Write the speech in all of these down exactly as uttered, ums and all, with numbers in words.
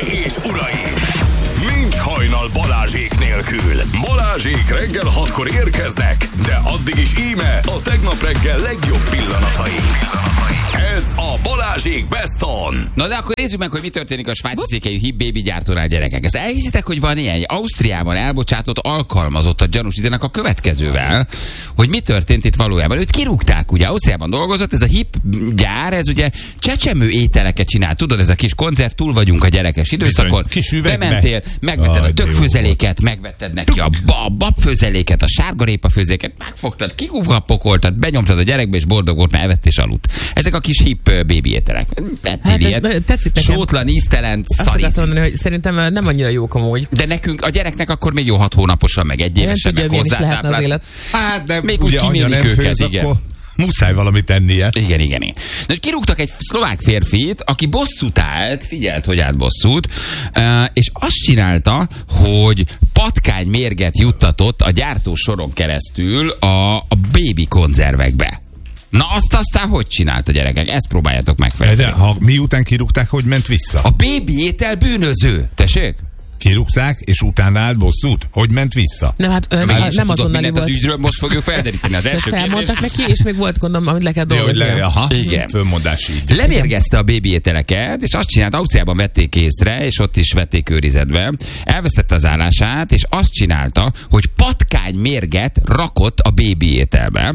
és uraim! Nincs hajnal Balázsék nélkül. Balázsék reggel hatkor érkeznek, de addig is íme a tegnap reggel legjobb pillanatai. Ez a Balázsék Best On. Na de akkor nézzük meg, hogy mi történik a svájci székelyű Hip Baby gyártónál, gyerekek. Ezt elhiszitek, hogy van ilyen? Ausztriában elbocsátott alkalmazottat gyanúsítanak a következővel, hogy mi történt itt valójában. Őt kirúgták, ugye, Ausztriában dolgozott, ez a Hip gyár, ez ugye csecsemő ételeket csinál. Tudod, ez a kis koncert, túl vagyunk a gyerekes időszakon. Bementél, megvetted a tökfőzeléket, megvetted neki a babfőzeléket, a sárgarépa főzeléket, megfogtad, kikukapokoltad, benyomtad a gyerekbe, és boldog volt, mert evett és aludt. Ezek a kis Hip Baby ételek. Hát ez tetszik nekem. Sótlan, íztelen, szarít. Azt mondani, hogy szerintem nem annyira jók amúgy. De nekünk, a gyereknek akkor még jó hat hónaposan, meg egy évesen, meg hozzátáplálsz. Hát, de még úgy kimélik őket, igen. Muszáj valamit tennie. Igen, igen, igen. De kirúgtak egy szlovák férfit, aki bosszút állt, figyelt, hogy állt bosszút, és azt csinálta, hogy patkánymérget juttatott a gyártósoron keresztül a, a baby konzervekbe. Na azt aztán hogy csinálta, gyerekek? Ezt próbáljátok megfejteni. De ha miután kirúgták, hogy ment vissza? A baby étel bűnöző. Tessék? Kirúgták, és utána állt bosszút? Hogy ment vissza? Nem, hát nem, nem, nem azonnali volt. Az ügyről most fogjuk felderíteni az első felmondtak neki, és még volt gondolom, amit le kell dolgozni. Le, aha, igen. Fölmondás így. Lemérgezte a bébi ételeket, és azt csinált, Ausztriában vették észre, és ott is vették őrizetbe. Elvesztette az állását, és azt csinálta, hogy patkánymérget rakott a bébi ételbe.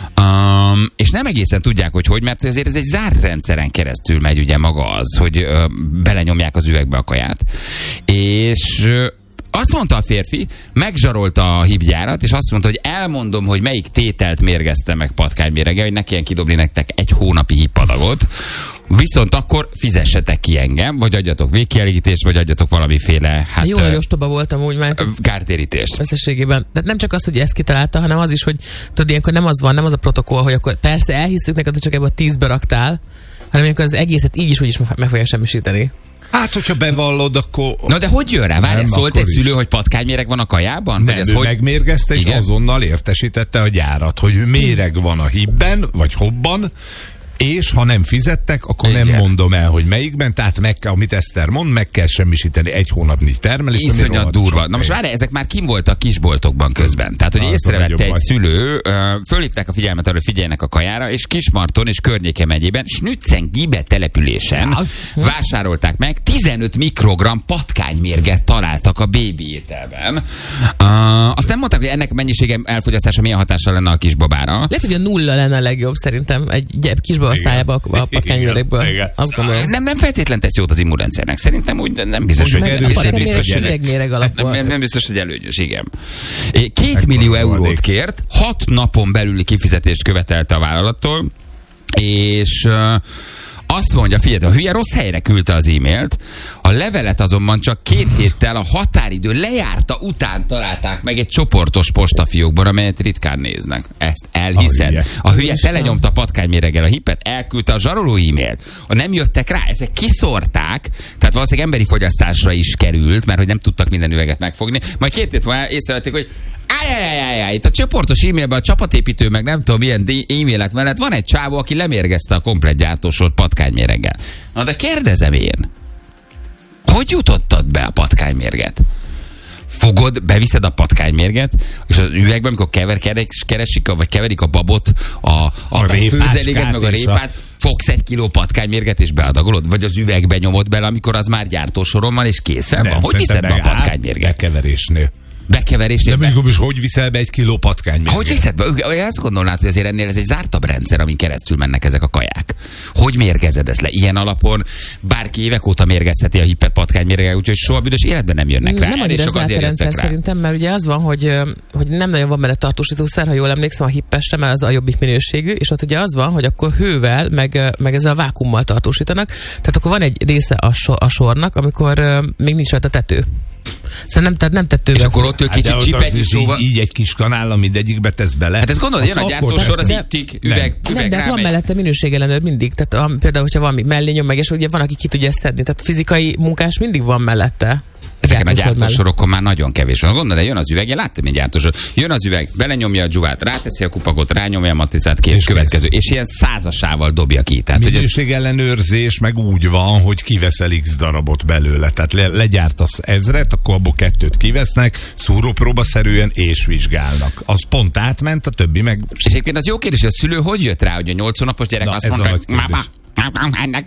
Um, és nem egészen tudják, hogy hogy, mert azért ez egy zárt rendszeren keresztül megy ugye maga az, hogy uh, belenyomják az üvegbe a kaját. És És azt mondta a férfi, megzsarolta a hibgyárat, és azt mondta, hogy elmondom, hogy melyik tételt mérgezte meg patkánymérege, hogy ne kelljen kidobni nektek egy hónapi hipadagot, viszont akkor fizessetek ki engem, vagy adjatok végkielégítést, vagy adjatok valamiféle hát, jó nagy ostoba voltam úgy, mert kártérítést. Összességében. De nem csak az, hogy ezt kitalálta, hanem az is, hogy tudod, ilyenkor nem az van, nem az a protokoll, hogy akkor persze elhiszük neked, hogy csak ebben a tízbe raktál, hanem ilyenkor az egészet így is úgy is meg fogja semmisíteni. Hát, hogyha bevallod, akkor... Na de hogy jön rá? Várj, szólt egy szülő, hogy patkányméreg van a kajában? Nem, ez ő hogy... megmérgezte, és igen? azonnal értesítette a gyárat, hogy méreg van a hibben, vagy hobban, és ha nem fizettek, akkor igen. nem mondom el, hogy melyikben, tehát meg kell, amit Eszter mond, meg kell semmisíteni egy hónapnyi termelést. Iszonyat durva. Na most várj, ezek már kim voltak kisboltokban közben. Tehát, hogy ah, észrevette egy vagy. szülő, fölhívták a figyelmet arra, hogy figyeljenek a kajára, és Kismarton és környéke megyében, Snützengibe településen ja. vásárolták meg, tizenöt mikrogramm patkánymérget találtak a bébi ételben. Uh, azt nem mondták, hogy ennek mennyisége elfogyasztása milyen hatással lenne a kisbabára. Lehet, hogy a nulla lenne a legjobb szerintem egy kisbaba a szájába a patkánymérgből. Azt gondolom. Nem, nem feltétlen tesz jót az immunrendszernek. Szerintem úgy nem biztos, hogy erős. Nem biztos, nem, nem biztos, hogy előnyös, igen. Két millió eurót kért, hat napon belüli kifizetést követelte a vállalattól, és azt mondja, figyelj, a hülye rossz helyre küldte az e-mailt, a levelet azonban csak két héttel a határidő lejárta után találták meg egy csoportos postafiókban, amelyet ritkán néznek. Ezt elhiszed. A hülye telenyomta patkányméreggel a hipet, elküldte a zsaroló e-mailt. Ha nem jöttek rá, ezek kiszórták, tehát valószínűleg emberi fogyasztásra is került, mert hogy nem tudtak minden üveget megfogni. Majd két hét múlva észrevették, hogy Ájjájjájjáj, itt a csoportos e-mailben a csapatépítő, meg nem tudom milyen e-mailek mellett van egy csávó, aki lemérgezte a komplett gyártósort patkánymérreggel. Na de kérdezem én, hogy jutottad be a patkánymérget? Fogod, beviszed a patkánymérget, és az üvegben, amikor kever, keresik, vagy keverik a babot, a, a, a főzeléket, meg a répát, a... fogsz egy kiló patkánymérget, és beadagolod? Vagy az üvegbe nyomod bele, amikor az már gyártósoron van, és készen nem, van? Hogy viszed be a patkánymérget? Bekeverésnél. Bekeverésnél. De mondjuk, hogy viszel be egy kiló patkánymérget? Hogy viszed be? Azt gondolnád, hogy azért ennél ez egy zártabb rendszer, amin keresztül mennek ezek a kaják. Hogy mérgezed ezt le? Ilyen alapon bárki évek óta mérgezheti a hippet patkánymérget, úgyhogy soha büdös életben nem jönnek rá. Nem annyira zárt a rendszer szerintem, mert ugye az van, hogy, hogy nem nagyon van benne tartósítószer, ha jól emlékszem, a hippesre, mert az a jobbik minőségű, és ott ugye az van, hogy akkor hővel, meg, meg ezzel a vákummal tartósítanak. Tehát akkor van egy része a, so, a sornak, amikor uh, még nincs rajta tető. Szóval nem, tehát nem tetőben. És akkor ott ő kicsit csipet is így, így egy kis kanál, mindegyikbe tesz bele. Hát ez gondolod, jön a gyártósor, az iptik, üveg, nem, üveg de hát van mellette minőségellenőr mindig. Tehát a, például, hogyha valami mellé nyom meg, és ugye van, aki ki tudja ezt szedni. Tehát fizikai munkás mindig van mellette. ezeken a gyártósorokon már nagyon kevés van. Gondolod, de jön az üveg, én láttam egy gyártósor. Jön az üveg, belenyomja a dzsuvát, ráteszi a kupakot, rányomja a matricát, kész, és következő. Kész. És ilyen százasával dobja ki. Tehát, minőség ellenőrzés meg úgy van, hogy kiveszel X darabot belőle. Tehát le, legyártasz ezret, akkor abból kettőt kivesznek, szúrópróbaszerűen és vizsgálnak. Az pont átment, a többi meg... És egyébként az jó kérdés, hogy a szülő hogy jött rá, hogy a nyolc hónapos gyerek na, azt mondta, hogy máma, ennek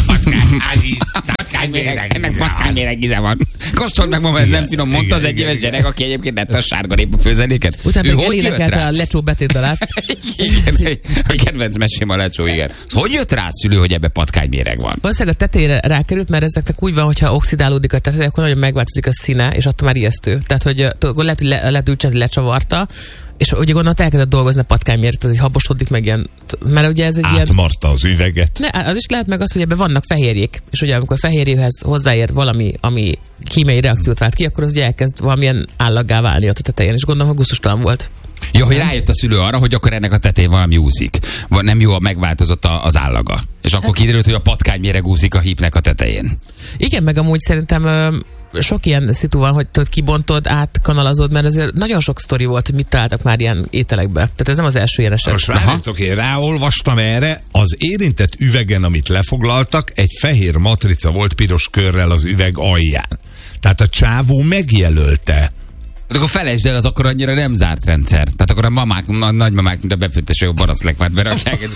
ennek patkányméreg íze van. Kóstold meg, mama, ez nem finom, mondta az egy éves gyerek, aki egyébként lett a sárga répa főzeléket. Utána meg elénekelte a lecsó betétdalát. Igen, a kedvenc mesém a lecsó, igen. Hogy jött rá a szülő, hogy ebbe patkányméreg van? Valószínűleg a tetejére rákerült, mert ezeknek úgy van, hogyha oxidálódik a tetej, akkor nagyon megváltozik a színe, és attól már ijesztő. Tehát, hogy lehet, hogy le, lehet, hogy lecsavarta, és ugye gondolt, elkezdett dolgozni a patkányméreg, tehát habosodik meg ilyen, mert ugye ez egy ilyen... Átmarta az üveget. Ne, az is lehet meg az, hogy ebben vannak fehérjék, és ugye amikor fehérjéhez hozzáér valami, ami kémiai reakciót vált ki, akkor az ugye elkezd valamilyen állaggá válni ott a tetején, és gondolom, hogy gusztustalan volt. Ja, hogy rájött a szülő arra, hogy akkor ennek a tetején valami úszik. Vagy nem jó, megváltozott az állaga. És akkor kiderült, hogy a patkányméreg úszik a hípnek a tetején. Igen, meg amúgy szerintem ö, sok ilyen szitu van, hogy tudod, kibontod, átkanalazod, mert azért nagyon sok sztori volt, hogy mit találtak már ilyen ételekbe. Tehát ez nem az első ilyen eset. Most várjátok, én ráolvastam erre, az érintett üvegen, amit lefoglaltak, egy fehér matrica volt piros körrel az üveg alján. Tehát a csávó megjelölte. Hát akkor felejtsd el, az akkor annyira nem zárt rendszer. Tehát akkor a mamák, a nagymamák, mint a befőtteső baraszlekvárt berakják.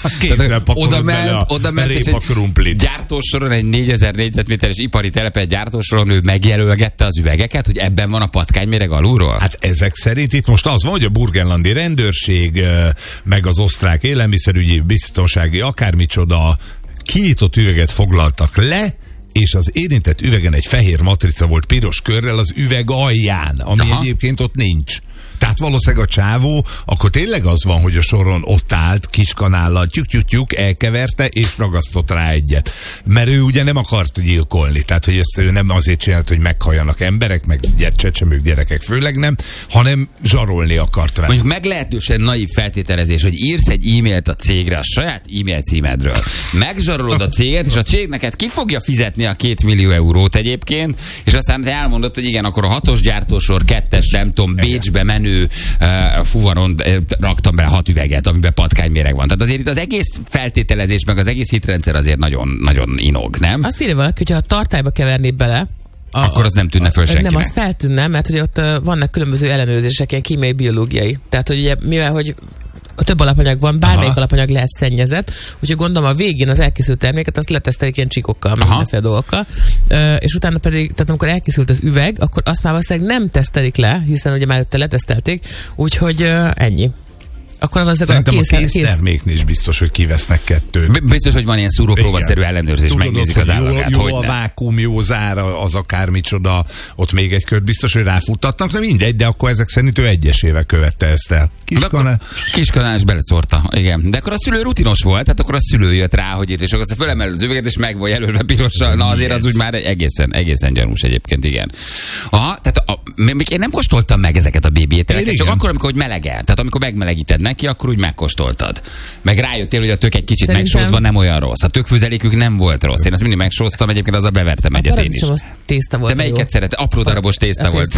Oda ment, oda ment, és egy gyártósoron, egy négyezer négyzetméteres ipari telepen, egy gyártósoron ő megjelölgette az üvegeket, hogy ebben van a patkányméreg alulról? Hát ezek szerint itt most az van, hogy a burgenlandi rendőrség, meg az osztrák élelmiszerügyi, biztonsági, akármicsoda kinyitott üveget foglaltak le, és az érintett üvegen egy fehér matrica volt piros körrel az üveg alján, ami aha. egyébként ott nincs. Tehát valószínűleg a csávó, akkor tényleg az van, hogy a soron ott állt, kiskanállal, tyuk-tyuk-tyuk, elkeverte, és ragasztott rá egyet. Mert ő ugye nem akart gyilkolni, tehát hogy ezt ő nem azért csinált, hogy meghalljanak emberek, meg csecsemők, gyerekek főleg nem, hanem zsarolni akart rá. Mondjuk meglehetősen naív feltételezés, hogy írsz egy e-mailt a cégre, a saját e-mail címedről. Megzsarolod a céget, és a cég neked ki fogja fizetni a két millió eurót egyébként, és aztán te elmondod, hogy igen, akkor a hatos gyártósor, kettes, nem tudom, Bécsbe menő Uh, fuvaron uh, raktam bele hat üveget, amiben patkányméreg van. Tehát azért itt az egész feltételezés, meg az egész hitrendszer azért nagyon, nagyon inog, nem? Azt írja valaki, hogyha a tartályba kevernéd bele, a, akkor az nem tűnne föl senkinek. Nem, az feltűnne, mert hogy ott uh, vannak különböző ellenőrzések, ilyen kémiai, biológiai. Tehát, hogy ugye, mivel, hogy a több alapanyag van, bármelyik aha. alapanyag lehet szennyezett, úgyhogy gondolom a végén az elkészült terméket azt letesztelik ilyen csíkokkal, meg mindenféle dolgokkal, uh, és utána pedig, tehát amikor elkészült az üveg, akkor azt már valószínűleg nem tesztelik le, hiszen ugye már előtte letesztelték, úgyhogy uh, ennyi. Akkor az szerintem a kész, kész terméknél is biztos, hogy kivesznek kettőt. Biztos, hogy van ilyen szúrópróbaszerű ellenőrzés, tudod, megnézik az állagát. Jó, jó a vákum, jó zára, az akármicsoda, ott még egy kört biztos, hogy ráfuttatnak, de mindegy, de akkor ezek szerint ő egyesével követte ezt el. Kiskanál. Kiskanál is belecórta, igen. De akkor a szülő rutinos volt, tehát akkor a szülő jött rá, hogy itt, és akkor aztán fölemel az üveget, és meg van jelölve pirossal. Na azért az úgy már egészen, egészen gyanús egyébként, igen. Aha, tehát a, még én nem kóstoltam meg ezeket a bébi ételeket, csak akkor, amikor hogy melegel. Tehát amikor megmelegíted neki, akkor úgy megkóstoltad. Meg rájöttél, hogy a tök egy kicsit szerintem megsózva nem olyan rossz. A tökfőzelékük nem volt rossz. Én azt mindig megsóztam, egyébként azzal bevertem egyet én is. Tészta volt. De melyiket szeret? Apró darabos tészta volt.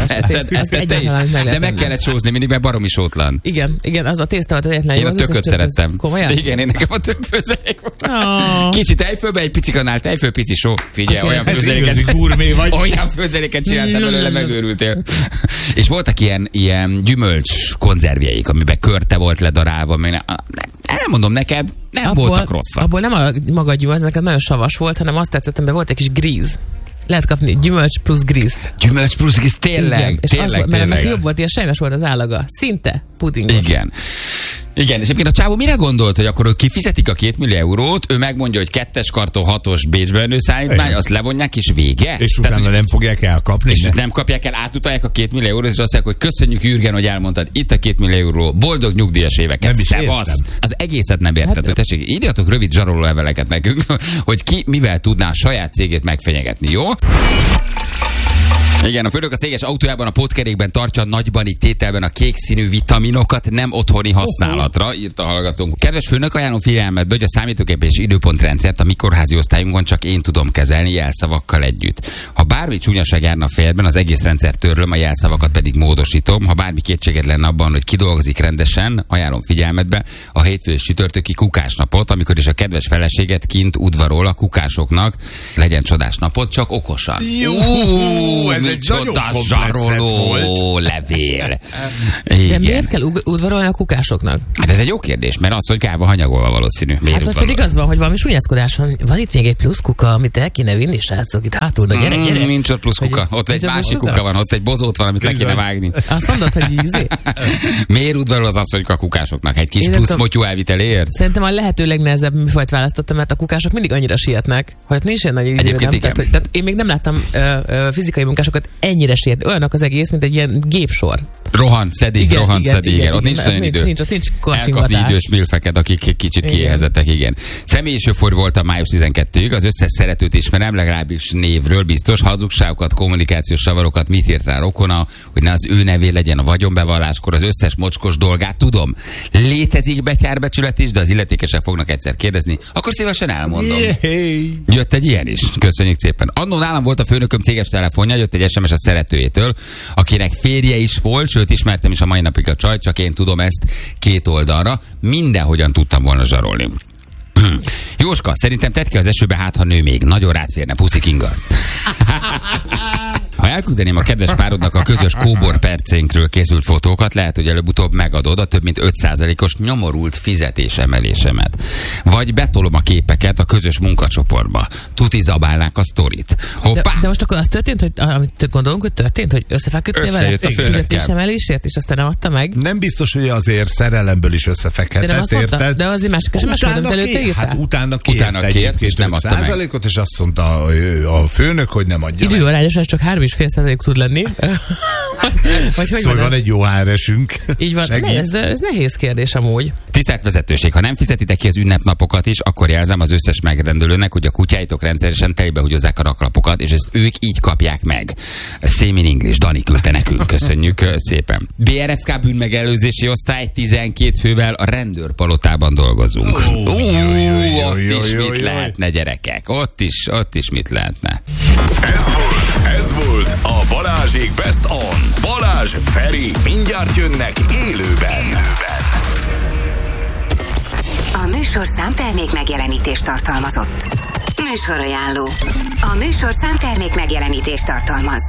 De meg kellett sózni, mindig meg baromi sótlan. Igen, igen, az a tészta volt az egyetlen jó. Én a tököt szerettem. Komolyan? Igen, én nekem a tökfőzelék volt. Kicsit tejfölbe, egy pici kanál tejföl, pici só. Figyelj, olyan főzeléket. Olyan főzeléket csináltam belőle, megőrültél. És voltak ilyen ilyen gyümölcs konzervjeik, amiben körte volt ledarálva. Elmondom neked, nem abból, voltak rosszak. Abból nem a maga gyümölcs, neked nagyon savas volt, hanem azt tetszett, amiben volt egy kis gríz. Lehet kapni gyümölcs plusz gríz. Gyümölcs plusz gríz, tényleg, igen, tényleg, és az, tényleg. Mert jobb volt, ilyen sejmes volt az állaga. Szinte pudingos. Igen. Igen, és egyébként a csávó mire gondolt, hogy akkor kifizetik a két millió eurót, ő megmondja, hogy kettes karton hatos Bécsbe menő szállítmány, azt levonják, és vége? És utána tehát, nem fogják elkapni. És ne? nem kapják el, átutalják a két millió eurót, és azt mondják, hogy köszönjük, Jürgen, hogy elmondtad, itt a két millió euró, boldog nyugdíjas éveket, szevasz. Az egészet nem érted, hát, hogy tessék, írjatok rövid zsaroló leveleket nekünk, hogy ki mivel tudná a saját cégét megfenyegetni, jó? Igen, a főnök a céges autójában a pótkerékben tartja nagyban így tételben a kék színű vitaminokat nem otthoni használatra, írta a hallgatónk. Kedves főnök, ajánlom figyelmetbe, hogy a számítógép és időpontrendszert a mi kórházi osztályunkon csak én tudom kezelni jelszavakkal együtt. Ha bármi csúnyaság járna a fejedben, az egész rendszer törlöm, a jelszavakat pedig módosítom. Ha bármi kétséged lenne abban, hogy kidolgozik rendesen, ajánlom figyelmetbe a hétfő és csütörtöki kukásnapot, amikor is a kedves feleséget kint udvarol a kukásoknak. Legyen csodás napot, csak okosan. Jó, ez egy nagyon zsaroló levél. De miért kell udvarolni a kukásoknak? Hát ez egy jó kérdés, mert az, hogy kárba hanyagolva valószínű. Miért hát vagy pedig az van, hogy valami súnyászkodás van. Van itt még egy plusz kuka, amit el kéne vinni, srácok, itt hátul, de gyere, gyere. Mm, nincs ott plusz kuka. Ott egy másik kuka? kuka van, ott egy bozót van, amit le kéne vágni. Azt mondod, hogy ízé? Miért udvarol az asszonyok a kukásoknak? Egy kis plusz motyú elviteléért? Szerintem a lehető legnehezebb műfajt választottam, mert a kukások mindig annyira sietnek, hogy nincs ilyen nagy idő. Egyébként igen. Tehát, tehát én még nem láttam ö, ö, fizikai munkásokat ennyire siet. Olyanok az egész, mint egy ilyen gépsor. Rohan, szedik, igen, rohan, igen, szedik. Igen, ott igen, nincs olyan idő. Nincs, ott nincs elkapni idős milfeket, akik kicsit kiéhezettek, igen. Személyisőfor voltam május tizenkettedikéig, az összes szeretőt ismerem, legalábbis névről biztos, hazugságokat, kommunikációs savarokat, mit írt rá rokona, hogy ne az ő nevé legyen a vagyonbevalláskor, az összes mocskos dolgát tudom. Létezik betyárbecsület is, de az illetékesek fognak egyszer kérdezni, akkor szívesen elmondom. Jéhé. Jött egy ilyen is. Köszönjük szépen. Annó nálam volt a főnököm céges telefonja, jött egy es em es a szeretőjétől, akinek férje is volt, sőt ismertem is a mai napig a csaj, csak én tudom ezt két oldalra. Mindenhogyan tudtam volna zsarolni. Jóska, szerintem tedd ki az esőbe, hát ha nő még. Nagyon rád férne, Puszi Kinga. Ha elküldeném a kedves párodnak a közös kóbor percénkről készült fotókat, lehet, hogy előbb-utóbb megadod a több mint öt százalékos nyomorult fizetésemelésemet. Vagy betolom a képeket a közös munkacsoportba. Tuti zabálnák a sztorit. De, de most akkor az történt, hogy amit gondolunk, hogy történt, hogy összefeküdtél vele fizetésemelésért, és aztán nem adta meg? Nem biztos, hogy azért szerelemből is összefekhetett, érted? De azért másik sem mondom, de előtte írtál? Hát utána kért, utána kért és nem adta meg. És azt mondta a főnök, hogy nem adja meg. Időarányosan csak három és fél százalék tud lenni. Vagy hogy szóval van, van egy jó há er esünk. Így van. Ne, ez, ez nehéz kérdés amúgy. Tisztelt vezetőség, ha nem fizetitek ki az ünnepnapokat is, akkor jelzem az összes megrendelőnek, hogy a kutyáitok rendszeresen tejbehúgyozzák a raklapokat, és ezt ők így kapják meg. Same in English, Dani küldte nekünk, köszönjük szépen. bé er ef ká bűnmegelőzési osztály tizenkét fővel a rendőrpalotában dolgozunk. Ó, oh, oh, ott is jó, mit jó, lehetne, gyerekek? Ott is, ott is mit lehetne. Ez volt a Balázsék Best On. Balázs, Feri, mindjárt jönnek élőben. A műsor számtermék megjelenítést tartalmazott. Műsorajánló. A műsor számtermék megjelenítést tartalmaz.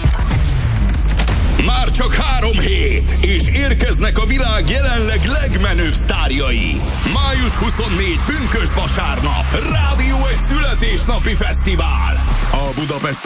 Már csak három hét, és érkeznek a világ jelenleg legmenőbb sztárjai. május huszonnégyedike pünkösd vasárnap. Rádió egy születésnapi fesztivál. A Budapest